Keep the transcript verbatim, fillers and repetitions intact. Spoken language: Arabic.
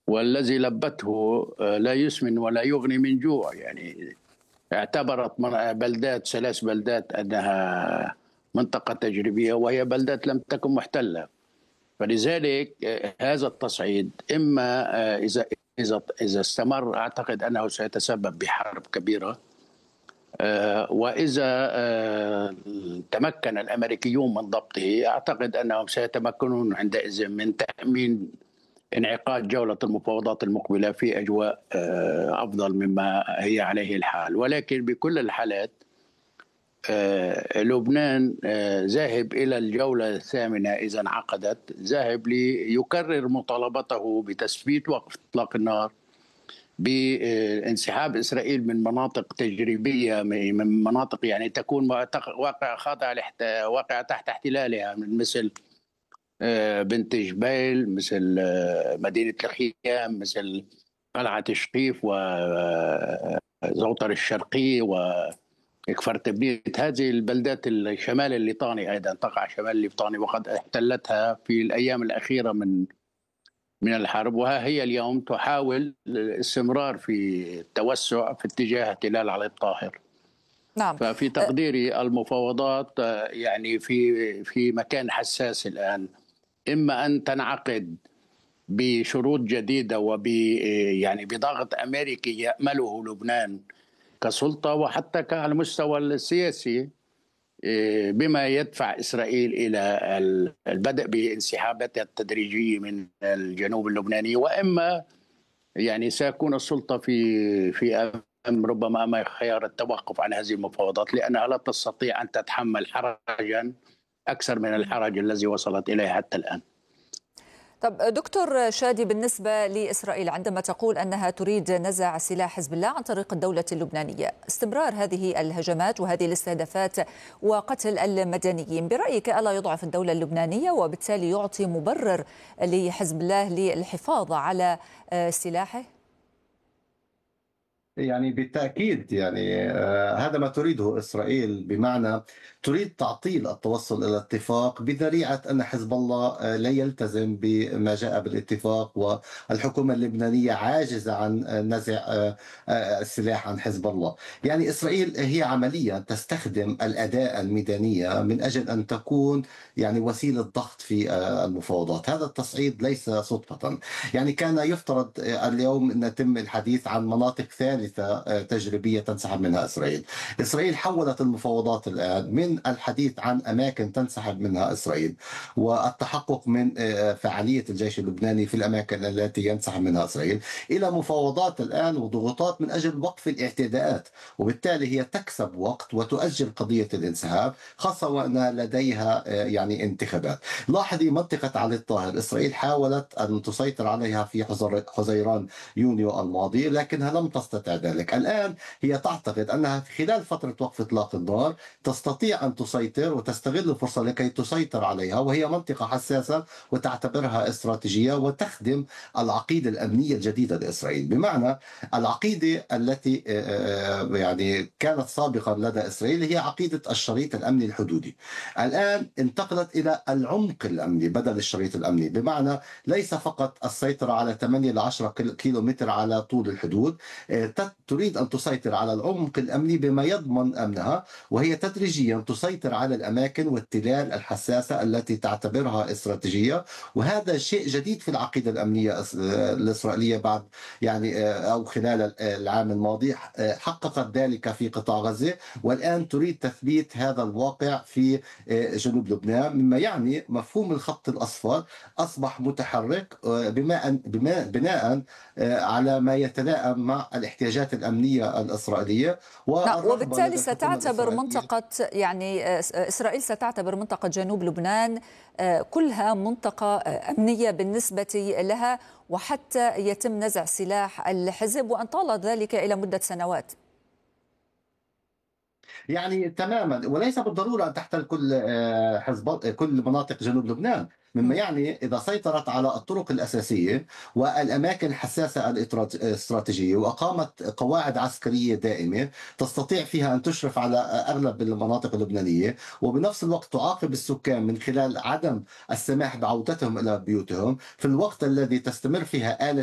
والذي لبته آه، لا يسمن ولا يغني من جوع. يعني اعتبرت من- بلدات ثلاث بلدات أنها منطقة تجريبية، وهي بلدات لم تكن محتلة. فلذلك آه، هذا التصعيد إما آه، إذا إذا إذا استمر، أعتقد أنه سيتسبب بحرب كبيرة. آه، وإذا آه، تمكن الأمريكيون من ضبطه، أعتقد أنهم سيتمكنون عندئذ من تأمين انعقاد جولة المفاوضات المقبلة في أجواء آه، أفضل مما هي عليه الحال. ولكن بكل الحالات آه، لبنان آه، ذاهب إلى الجولة الثامنة إذا انعقدت، ذاهب ليكرر مطالبته بتثبيت وقف إطلاق النار، بانسحاب إسرائيل من مناطق تجريبية، من مناطق يعني تكون واقع خاضع واقع تحت احتلالها، مثل آه، بنت جبيل، مثل آه، مدينة الخيام، مثل قلعة شقيف وزوطر الشرقي وكفر تبنيت. هذه البلدات الشمال الليطاني أيضا تقع شمال الليطاني، وقد احتلتها في الأيام الأخيرة من من الحرب، وها هي اليوم تحاول الاستمرار في التوسع في اتجاه احتلال علي الطاهر. نعم. ففي تقديري المفاوضات آه، يعني في في مكان حساس الآن. إما أن تنعقد بشروط جديدة وب يعني بضغط أمريكي يأمله لبنان كسلطة، وحتى على المستوى السياسي، بما يدفع إسرائيل إلى البدء بانسحاباتها التدريجية من الجنوب اللبناني. وإما يعني سيكون السلطة في في أم ربما أمام خيار التوقف عن هذه المفاوضات، لأنها لا تستطيع أن تتحمل حرجا أكثر من الحرج الذي وصلت إليه حتى الآن. طب دكتور شادي، بالنسبة لإسرائيل عندما تقول أنها تريد نزع سلاح حزب الله عن طريق الدولة اللبنانية، استمرار هذه الهجمات وهذه الاستهدافات وقتل المدنيين برأيك ألا يضعف الدولة اللبنانية وبالتالي يعطي مبرر لحزب الله للحفاظ على سلاحه؟ يعني بالتأكيد، يعني آه هذا ما تريده إسرائيل، بمعنى تريد تعطيل التوصل إلى اتفاق بذريعة أن حزب الله آه لا يلتزم بما جاء بالاتفاق، والحكومة اللبنانية عاجزة عن آه نزع آه آه السلاح عن حزب الله. يعني إسرائيل هي عمليا تستخدم الأداة الميدانية من أجل أن تكون يعني وسيلة ضغط في آه المفاوضات. هذا التصعيد ليس صدفة. يعني كان يفترض آه اليوم أن يتم الحديث عن مناطق ثالثة تجريبية تنسحب منها إسرائيل. إسرائيل حولت المفاوضات الآن من الحديث عن أماكن تنسحب منها إسرائيل والتحقق من فعالية الجيش اللبناني في الأماكن التي ينسحب منها إسرائيل إلى مفاوضات الآن وضغوطات من أجل وقف الاعتداءات، وبالتالي هي تكسب وقت وتؤجل قضية الانسحاب، خاصة وأن لديها يعني انتخابات. لاحظي منطقة علي الطاهر، إسرائيل حاولت أن تسيطر عليها في حزيران يونيو الماضي، لكنها لم تستطع ذلك. الآن هي تعتقد أنها خلال فترة وقف إطلاق النار تستطيع أن تسيطر وتستغل الفرصة لكي تسيطر عليها، وهي منطقة حساسة وتعتبرها استراتيجية وتخدم العقيدة الأمنية الجديدة لإسرائيل. بمعنى العقيدة التي يعني كانت سابقا لدى إسرائيل هي عقيدة الشريط الأمني الحدودي، الآن انتقلت إلى العمق الأمني بدل الشريط الأمني، بمعنى ليس فقط السيطرة على ثمانية إلى عشرة كيلو متر على طول الحدود، تريد أن تسيطر على العمق الأمني بما يضمن أمنها، وهي تدريجيا تسيطر على الأماكن والتلال الحساسة التي تعتبرها استراتيجية. وهذا شيء جديد في العقيدة الأمنية الإسرائيلية بعد يعني أو خلال العام الماضي حققت ذلك في قطاع غزة، والآن تريد تثبيت هذا الواقع في جنوب لبنان، مما يعني مفهوم الخط الأصفر أصبح متحرك بما بما بناء على ما يتلائم مع الاحتياجات الأمنية الإسرائيلية نعم، والرغبة وبالتالي لدى الحكومة ستعتبر الإسرائيلية. منطقة يعني إسرائيل ستعتبر منطقة جنوب لبنان كلها منطقة أمنية بالنسبة لها، وحتى يتم نزع سلاح الحزب وأن طال ذلك إلى مدة سنوات. يعني تماما، وليس بالضرورة أن تحتل كل آه، حزب كل مناطق جنوب لبنان، مما يعني إذا سيطرت على الطرق الأساسية والأماكن الحساسة الاستراتيجية وأقامت قواعد عسكرية دائمة تستطيع فيها أن تشرف على أغلب المناطق اللبنانية، وبنفس الوقت تعاقب السكان من خلال عدم السماح بعودتهم إلى بيوتهم في الوقت الذي تستمر فيها آلة